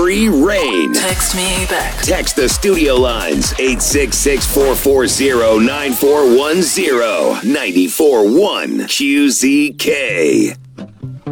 free reign. Text me back. Text the studio lines 866-440-9410 94.1 QZK.